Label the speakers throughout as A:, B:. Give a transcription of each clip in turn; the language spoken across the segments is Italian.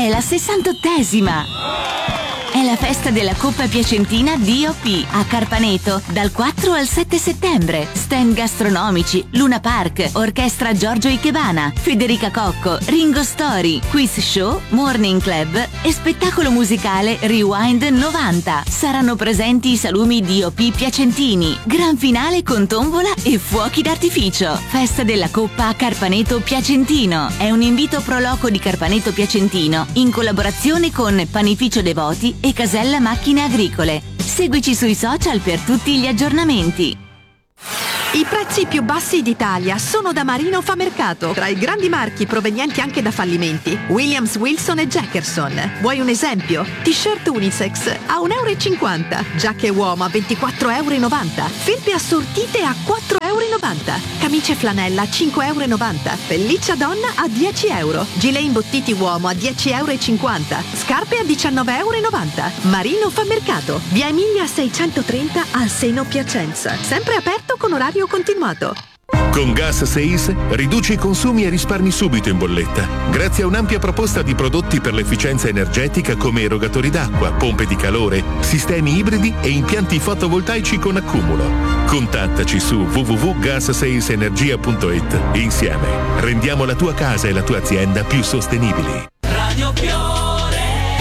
A: È la 68esima! È la festa della Coppa Piacentina DOP a Carpaneto dal 4 al 7 settembre. Stand gastronomici, Luna Park, Orchestra Giorgio Ikebana, Federica Cocco, Ringo Story, quiz show, morning club e spettacolo musicale Rewind 90. Saranno presenti i salumi DOP piacentini, gran finale con tombola e fuochi d'artificio. Festa della Coppa a Carpaneto Piacentino. È un invito pro loco di Carpaneto Piacentino in collaborazione con Panificio Devoti e Casella Macchine Agricole. Seguici sui social per tutti gli aggiornamenti.
B: I prezzi più bassi d'Italia sono da Marino Fa Mercato, tra i grandi marchi provenienti anche da fallimenti. Williams, Wilson e Jackerson. Vuoi un esempio? T-shirt unisex a 1,50 €, giacche uomo a 24,90 €, felpe assortite a 4,90 €, camicie flanella a 5,90 €, pelliccia donna a 10 €, gilet imbottiti uomo a 10,50 €, scarpe a 19,90 €. Marino Fa Mercato, via Emilia 630 al Seno Piacenza. Sempre aperto con orario continuato.
C: Con Gas 6 riduci i consumi e risparmi subito in bolletta, grazie a un'ampia proposta di prodotti per l'efficienza energetica come erogatori d'acqua, pompe di calore, sistemi ibridi e impianti fotovoltaici con accumulo. Contattaci su www.gas6energia.it. Insieme rendiamo la tua casa e la tua azienda più sostenibili.
D: Radio Fiore.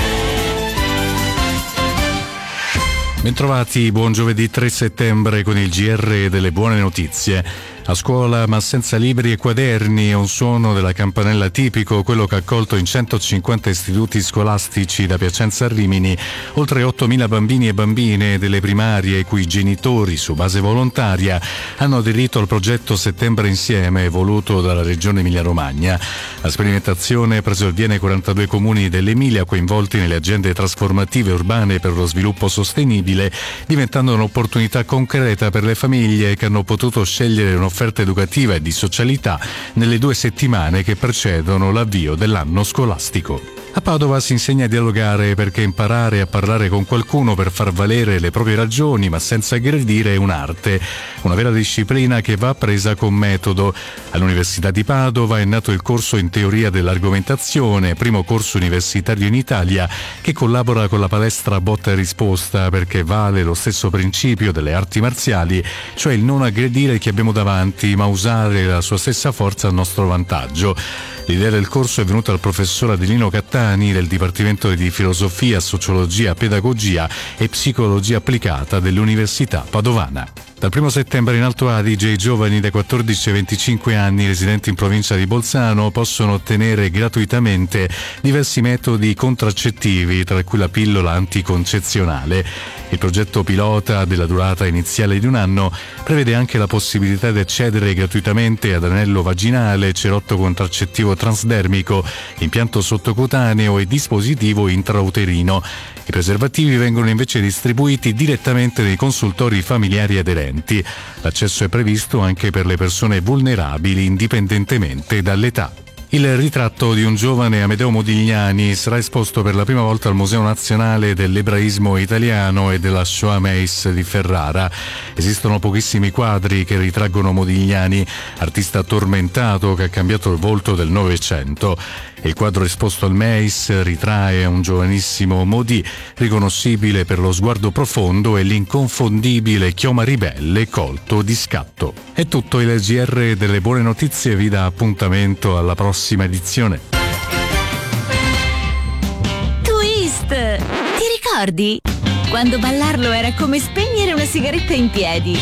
E: Bentrovati, buon giovedì 3 settembre con il GR delle buone notizie. A scuola ma senza libri e quaderni è un suono della campanella tipico, quello che ha accolto in 150 istituti scolastici da Piacenza a Rimini oltre 8.000 bambini e bambine delle primarie i cui genitori su base volontaria hanno aderito al progetto Settembre Insieme voluto dalla Regione Emilia-Romagna. La sperimentazione ha preso il via nei 42 comuni dell'Emilia coinvolti nelle agende trasformative urbane per lo sviluppo sostenibile, diventando un'opportunità concreta per le famiglie che hanno potuto scegliere un'offerta educativa e di socialità nelle 2 settimane che precedono l'avvio dell'anno scolastico. A Padova si insegna a dialogare perché imparare a parlare con qualcuno per far valere le proprie ragioni ma senza aggredire è un'arte, una vera disciplina che va presa con metodo. All'Università di Padova è nato il corso in teoria dell'argomentazione, primo corso universitario in Italia che collabora con la palestra Botta e Risposta perché vale lo stesso principio delle arti marziali, cioè il non aggredire chi abbiamo davanti ma usare la sua stessa forza a nostro vantaggio. L'idea del corso è venuta dal professor Adelino Cattani del Dipartimento di Filosofia, Sociologia, Pedagogia e Psicologia Applicata dell'Università Padovana. Dal 1 settembre in Alto Adige i giovani dai 14 ai 25 anni residenti in provincia di Bolzano possono ottenere gratuitamente diversi metodi contraccettivi, tra cui la pillola anticoncezionale. Il progetto pilota, della durata iniziale di 1 anno, prevede anche la possibilità di accedere gratuitamente ad anello vaginale, cerotto contraccettivo transdermico, impianto sottocutaneo e dispositivo intrauterino. I preservativi vengono invece distribuiti direttamente nei consultori familiari aderenti. L'accesso è previsto anche per le persone vulnerabili indipendentemente dall'età. Il ritratto di un giovane Amedeo Modigliani sarà esposto per la prima volta al Museo Nazionale dell'Ebraismo Italiano e della Shoah Meis di Ferrara. Esistono pochissimi quadri che ritraggono Modigliani, artista tormentato che ha cambiato il volto del Novecento. Il quadro esposto al Meis ritrae un giovanissimo Modi, riconoscibile per lo sguardo profondo e l'inconfondibile chioma ribelle colto di scatto. È tutto, il GR delle buone notizie vi dà appuntamento alla prossima edizione.
A: Twist! Ti ricordi? Quando ballarlo era come spegnere una sigaretta in piedi.